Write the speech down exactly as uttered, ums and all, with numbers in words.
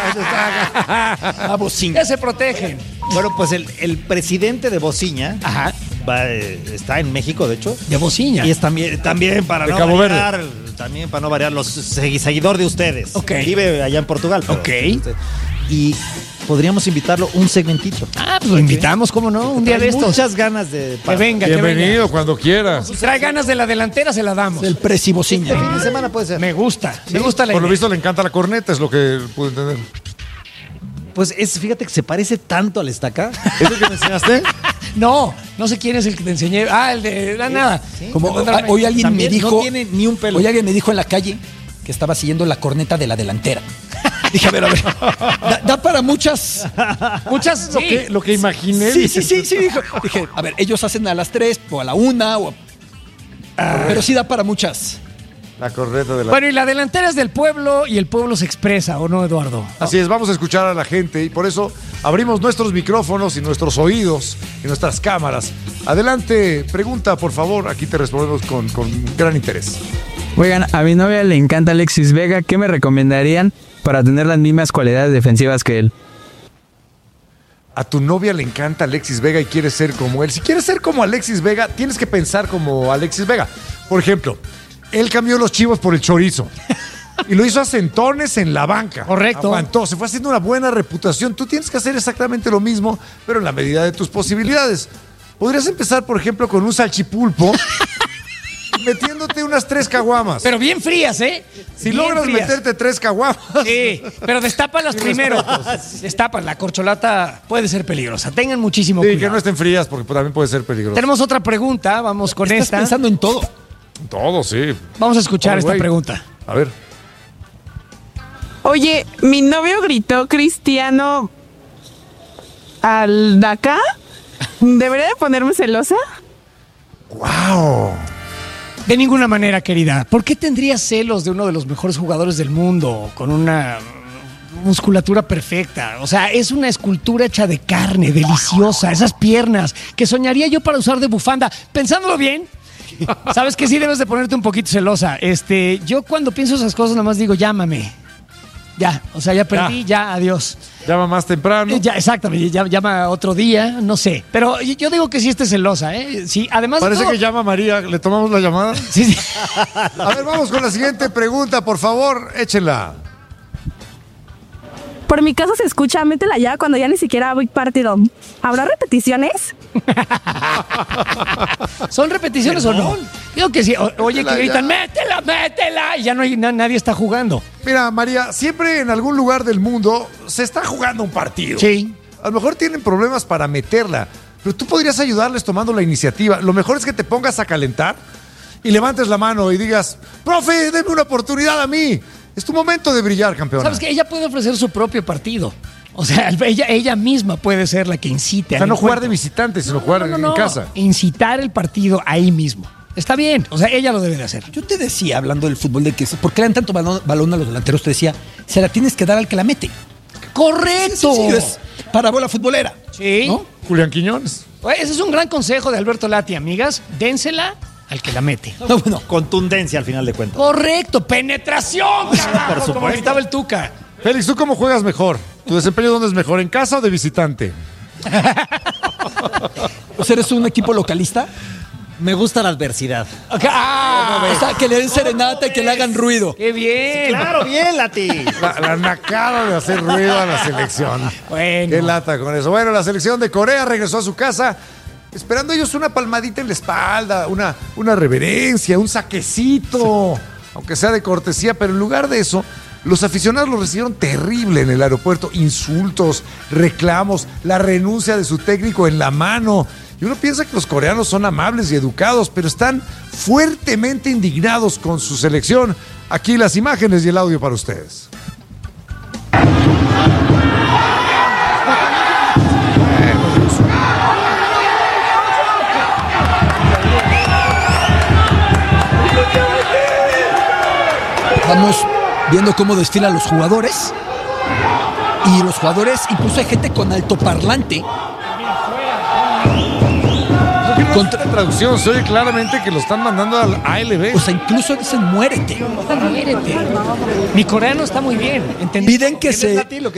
A Bociña. Ya se protegen. Bueno, pues el, el presidente de Bociña Ajá. va, eh, está en México, de hecho. De Bociña. Y es también, también para De no Cabo variar, también para no variar, los segui- seguidor de ustedes. Ok. Vive allá en Portugal. pero- Ok. Y podríamos invitarlo un segmentito. Ah, pues lo invitamos, ¿cómo no? Un día de Trae estos. Muchas ganas de... Que venga, que Bienvenido venga. cuando quiera. Si trae ganas de la delantera, se la damos. El Presi Bociña. Fin de semana puede ser. Me gusta. Me gusta la Por lo idea. visto le encanta la corneta, es lo que pude entender. Pues es, fíjate que se parece tanto al estaca. ¿Es el que me enseñaste? No, no sé quién es el que te enseñé. Ah, el de la nada. Como Mándame. ah, hoy alguien También me dijo. no tiene ni un pelo. Hoy alguien me dijo en la calle que estaba siguiendo la corneta de la delantera. Dije, a ver, a ver. Da, da para muchas. Muchas, Lo sí. que, lo que imaginé. Sí, sí, sí, sí. Dijo. Dije, a ver, ellos hacen a las tres o a la una. O, pero sí da para muchas. La corneta de la... Bueno, y la delantera es del pueblo y el pueblo se expresa, ¿o no, Eduardo? Así es, vamos a escuchar a la gente y por eso abrimos nuestros micrófonos y nuestros oídos y nuestras cámaras. Adelante, pregunta, por favor. Aquí te respondemos con, con gran interés. Oigan, a mi novia le encanta Alexis Vega. ¿Qué me recomendarían para tener las mismas cualidades defensivas que él? A tu novia le encanta Alexis Vega y quieres ser como él. Si quieres ser como Alexis Vega, tienes que pensar como Alexis Vega. Por ejemplo, él cambió los chivos por el chorizo. Y lo hizo a centones en la banca. Correcto. Aguantó, se fue haciendo una buena reputación. Tú tienes que hacer exactamente lo mismo, pero en la medida de tus posibilidades. Podrías empezar, por ejemplo, con un salchipulpo, metiéndote unas tres caguamas. Pero bien frías, ¿eh? si Bien logras frías. meterte tres caguamas. Sí, pero destápalas primero. Destapas, la corcholata puede ser peligrosa. Tengan muchísimo Sí, cuidado. que no estén frías porque también puede ser peligroso. Tenemos otra pregunta, vamos con Estás esta. pensando en todo. Todo, sí. Vamos a escuchar Oh, esta güey. pregunta. A ver. Oye, mi novio gritó Cristiano al de acá. ¿Debería de ponerme celosa? ¡Wow! De ninguna manera, querida. ¿Por qué tendrías celos de uno de los mejores jugadores del mundo con una musculatura perfecta? O sea, es una escultura hecha de carne, deliciosa. Esas piernas que soñaría yo para usar de bufanda. Pensándolo bien, sabes que sí debes de ponerte un poquito celosa. Este, yo cuando pienso esas cosas nada más digo, llámame. Ya, o sea, ya perdí, ya, adiós. Llama más temprano. Eh, Ya, exactamente, ya, llama otro día, no sé. Pero yo yo digo que sí esté celosa, ¿eh? Sí, además de Parece todo- que llama María. ¿Le tomamos la llamada? Sí, sí. A ver, vamos con la siguiente pregunta, por favor. Échenla. Por mi caso se escucha, métela ya cuando ya ni siquiera voy partido. ¿Habrá repeticiones? ¿Son repeticiones o no? Digo que sí. O- oye, Métela que gritan, ya. métela, métela. Y ya no hay, na- nadie está jugando. Mira, María, siempre en algún lugar del mundo se está jugando un partido. Sí. A lo mejor tienen problemas para meterla, pero tú podrías ayudarles tomando la iniciativa. Lo mejor es que te pongas a calentar y levantes la mano y digas, profe, deme una oportunidad a mí. Es tu momento de brillar, campeona. ¿Sabes que ella puede ofrecer su propio partido? O sea, ella, ella misma puede ser la que incite. O sea, al no jugar de encuentro. visitante, sino jugar No, no, en no. casa. Incitar el partido ahí mismo. Está bien. O sea, ella lo debe de hacer. Yo te decía, hablando del fútbol, de que por qué le dan tanto balón, balón a los delanteros, te decía, se la tienes que dar al que la mete. ¡Correcto! Sí, sí, es parábola futbolera. Sí. ¿No? Julián Quiñones. Oye, ese es un gran consejo de Alberto Lati, amigas. Dénsela al que la mete. No, bueno, Contundencia al final de cuentas. Correcto, penetración, carajo, Por como supuesto. gritaba el Tuca. Félix, ¿tú cómo juegas mejor? ¿Tu desempeño dónde es mejor, en casa o de visitante? o sea, eres un equipo localista. Me gusta la adversidad. Ok, ah, O sea, que le den serenata y que le hagan ruido. ¡Qué bien! Claro, bien, Lati. La, la nacada de hacer ruido a la selección. Bueno. Qué lata con eso. Bueno, la selección de Corea regresó a su casa esperando ellos una palmadita en la espalda, una, una reverencia, un saquecito, aunque sea de cortesía, pero en lugar de eso, los aficionados lo recibieron terrible en el aeropuerto. Insultos, reclamos, la renuncia de su técnico en la mano. Y uno piensa que los coreanos son amables y educados, pero están fuertemente indignados con su selección. Aquí las imágenes y el audio para ustedes. Vamos viendo cómo desfilan los jugadores. Y los jugadores, incluso hay gente con altoparlante. Contra traducción, se oye claramente que lo están mandando al A L B. O sea, incluso dicen muérete. Muérete. Mi coreano está muy bien. ¿entendí? Piden que se,